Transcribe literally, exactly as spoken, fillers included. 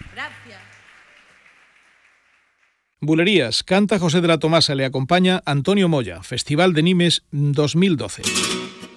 Gracias. Bulerías, canta José de la Tomasa, le acompaña Antonio Moya, Festival de Nimes dos mil doce.